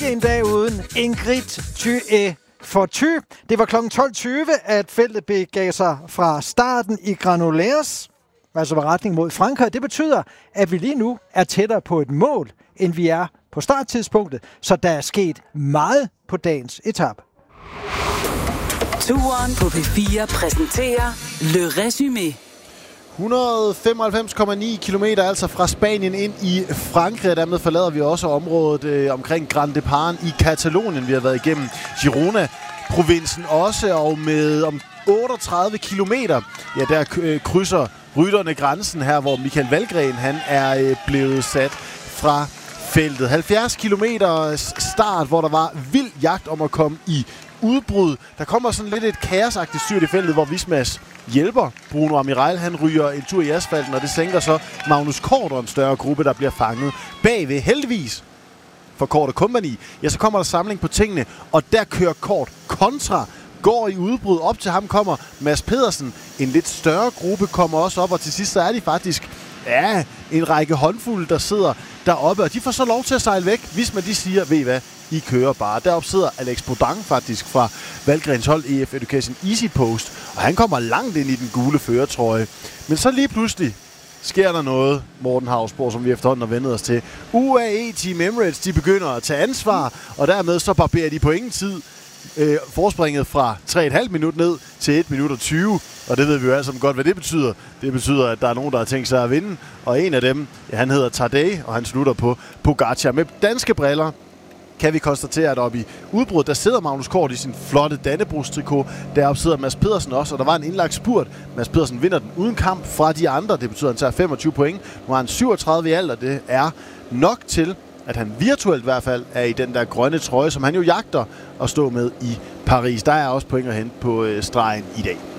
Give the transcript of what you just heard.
Ikke en dag uden Ingrid Thyë for Thy. Det var kl. 12.20, at feltet begav sig fra starten i Granollers, altså retning mod Frankrig. Det betyder, at vi lige nu er tættere på et mål, end vi er på starttidspunktet. Så der er sket meget på dagens etape. Turen på P4 præsenterer Le Résumé. 195,9 kilometer altså fra Spanien ind i Frankrig, og dermed forlader vi også området omkring Grand Depart i Katalonien. Vi har været igennem Girona-provinsen også, og med om 38 kilometer, ja, der krydser rytterne grænsen her, hvor Michael Valgren han er blevet sat fra feltet. 70 kilometer start, hvor der var vild jagt om at komme i udbrud. Der kommer sådan lidt et kaosagtigt styrt i feltet, hvor Vismas hjælper Bruno Amiral. Han ryger en tur i asfalten, og det sænker så Magnus Kort og en større gruppe, der bliver fanget bagved. Heldigvis for Kort og Company, ja, så kommer der samling på tingene, og der kører Kort kontra, går i udbrud. Op til ham kommer Mads Pedersen. En lidt større gruppe kommer også op, og til sidst så er de faktisk en række håndfulde, der sidder deroppe, og de får så lov til at sejle væk, hvis man de siger, ved I hvad, I kører bare. Deroppe sidder Alex Bodin faktisk fra Valgrens hold EF Education Easy Post, og han kommer langt ind i den gule førertrøje. Men så lige pludselig sker der noget, Morten Hausborg, som vi efterhånden har vendet os til. UAE Team Emirates, de begynder at tage ansvar, og dermed så barberer de på ingen tid forspringet fra 3,5 minut ned til 1 minut og 20. Og det ved vi jo alle sammen godt, hvad det betyder. Det betyder, at der er nogen, der har tænkt sig at vinde. Og en af dem, ja, han hedder Tadej, og han slutter på Pogacar. Med danske briller kan vi konstatere, at oppe i udbruddet, der sidder Magnus Kort i sin flotte Dannebrogstrikot. Deroppe sidder Mads Pedersen også, og der var en indlagt spurt. Mads Pedersen vinder den uden kamp fra de andre. Det betyder, at han tager 25 point. Nu har han 37 i alt, og det er nok til, at han virtuelt i hvert fald er i den der grønne trøje, som han jo jagter at stå med i Paris. Der er også point at hente på stregen i dag.